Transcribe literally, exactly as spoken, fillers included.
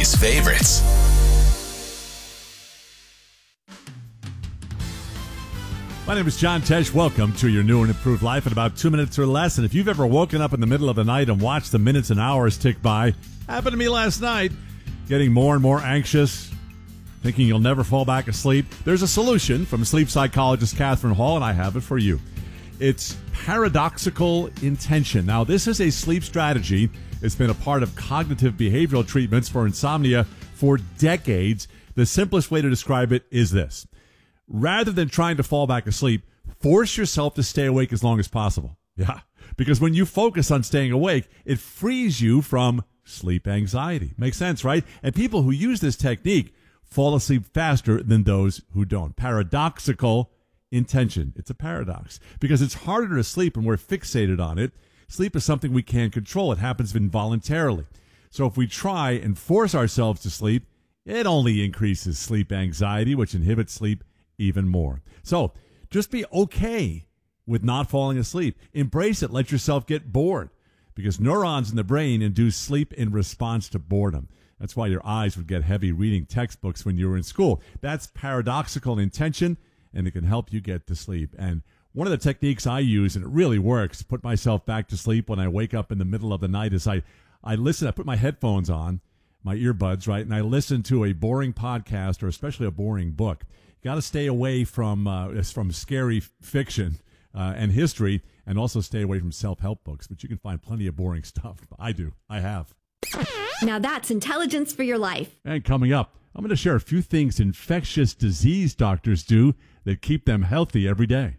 Family's favorites. My name is John Tesh. Welcome to your new and improved life in about two minutes or less. And if you've ever woken up in the middle of the night and watched the minutes and hours tick by, happened to me last night, getting more and more anxious, thinking you'll never fall back asleep, there's a solution from sleep psychologist Catherine Hall, and I have it for you. It's paradoxical intention. Now, this is a sleep strategy. It's been a part of cognitive behavioral treatments for insomnia for decades. The simplest way to describe it is this. Rather than trying to fall back asleep, force yourself to stay awake as long as possible. Yeah, because when you focus on staying awake, it frees you from sleep anxiety. Makes sense, right? And people who use this technique fall asleep faster than those who don't. Paradoxical intention. It's a paradox because it's harder to sleep when we're fixated on it. Sleep is something we can't control. It happens involuntarily. So if we try and force ourselves to sleep, it only increases sleep anxiety, which inhibits sleep even more. So just be okay with not falling asleep. Embrace it. Let yourself get bored because neurons in the brain induce sleep in response to boredom. That's why your eyes would get heavy reading textbooks when you were in school. That's paradoxical intention, and it can help you get to sleep. And one of the techniques I use, and it really works, to put myself back to sleep when I wake up in the middle of the night is I, I listen, I put my headphones on, my earbuds, right, and I listen to a boring podcast or especially a boring book. Got to stay away from uh, from scary fiction uh, and history, and also stay away from self-help books. But you can find plenty of boring stuff. I do. I have. Now that's intelligence for your life. And coming up, I'm going to share a few things infectious disease doctors do that keep them healthy every day.